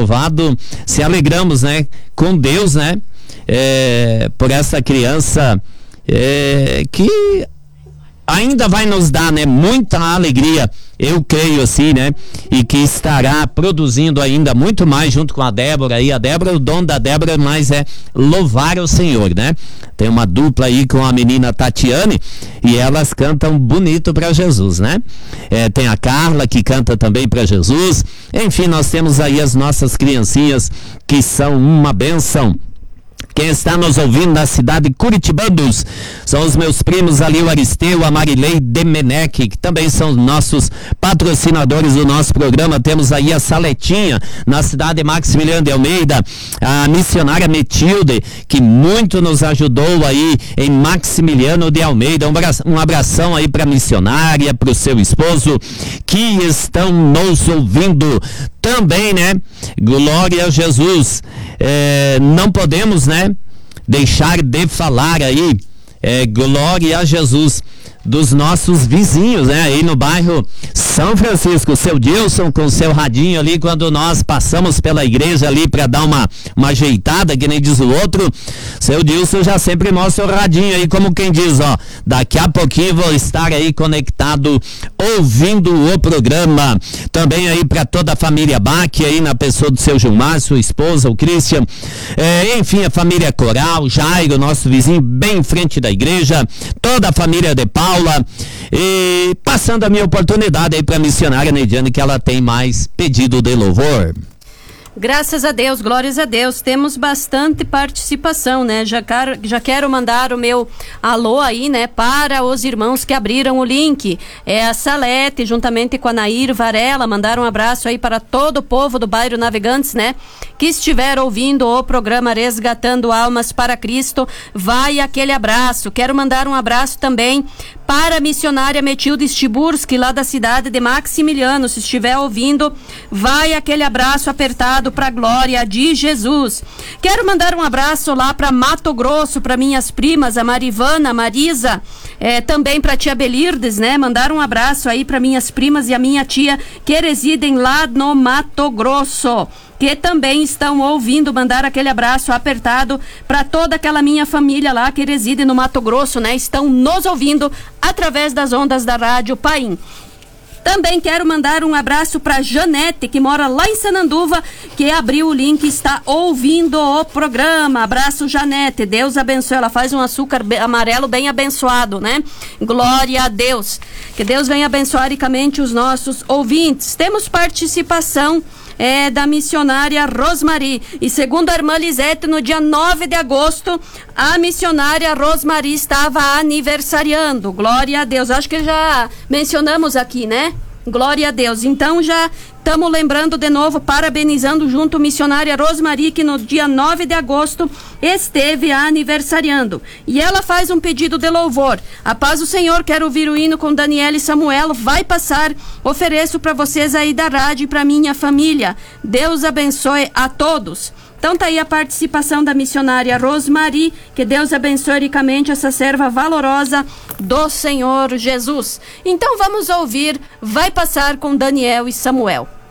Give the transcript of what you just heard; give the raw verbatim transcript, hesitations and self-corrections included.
louvado, se alegramos, né, com Deus, né, é, por essa criança é, que ainda vai nos dar, né, muita alegria, eu creio assim, né, e que estará produzindo ainda muito mais junto com a Débora aí. A Débora, o dom da Débora mais é louvar o Senhor, né? Tem uma dupla aí com a menina Tatiane e elas cantam bonito para Jesus, né? É, tem a Carla que canta também para Jesus. Enfim, nós temos aí as nossas criancinhas que são uma bênção. Quem está nos ouvindo na cidade de Curitibanos são os meus primos ali, o Aristeu, a Marilei Demenec, que também são nossos patrocinadores do nosso programa. Temos aí a Saletinha, na cidade de Maximiliano de Almeida, a missionária Metilde, que muito nos ajudou aí em Maximiliano de Almeida. Um abração aí para a missionária, para o seu esposo, que estão nos ouvindo também, né? Glória a Jesus. É, não podemos, né, deixar de falar aí, é, glória a Jesus, dos nossos vizinhos, né, aí no bairro São Francisco. Seu Dilson com seu radinho ali, quando nós passamos pela igreja ali para dar uma, uma ajeitada, que nem diz o outro, seu Dilson já sempre mostra o radinho aí, como quem diz, ó, daqui a pouquinho vou estar aí conectado, ouvindo o programa. Também aí para toda a família Bach, aí na pessoa do seu Gilmar, sua esposa, o Christian, é, enfim, a família Coral, Jairo, nosso vizinho bem em frente da igreja, toda a família de Paula, e passando a minha oportunidade aí para a missionária Neidiane, que ela tem mais pedido de louvor. Graças a Deus, glórias a Deus, temos bastante participação, né? Já, quero, já quero mandar o meu alô aí, né, para os irmãos que abriram o link. É a Salete, juntamente com a Nair Varela, mandaram um abraço aí para todo o povo do bairro Navegantes, né, que estiver ouvindo o programa Resgatando Almas para Cristo. Vai aquele abraço. Quero mandar um abraço também para a missionária Metilde Stiburski, lá da cidade de Maximiliano. Se estiver ouvindo, vai aquele abraço apertado para a glória de Jesus. Quero mandar um abraço lá para Mato Grosso, para minhas primas, a Marivana, a Marisa, é, também para a tia Belirdes, né? Mandar um abraço aí para minhas primas e a minha tia que residem lá no Mato Grosso, que também estão ouvindo. Mandar aquele abraço apertado para toda aquela minha família lá que reside no Mato Grosso, né? Estão nos ouvindo através das ondas da Rádio Paim. Também quero mandar um abraço para Janete, que mora lá em Sananduva, que abriu o link e está ouvindo o programa. Abraço, Janete. Deus abençoe. Ela faz um açúcar amarelo bem abençoado, né? Glória a Deus. Que Deus venha abençoar ricamente os nossos ouvintes. Temos participação É da missionária Rosmari. E segundo a irmã Lisete, no dia nove de agosto, a missionária Rosmari estava aniversariando. Glória a Deus. Acho que já mencionamos aqui, né? Glória a Deus. Então já estamos lembrando de novo, parabenizando junto a missionária Rosmari, que no dia nove de agosto esteve aniversariando. E ela faz um pedido de louvor. A paz do Senhor, quero ouvir o hino com Daniela e Samuel. Vai passar, ofereço para vocês aí da rádio e para minha família. Deus abençoe a todos. Então tá aí a participação da missionária Rosmari. Que Deus abençoe ricamente essa serva valorosa do Senhor Jesus. Então vamos ouvir Vai Passar com Daniel e Samuel.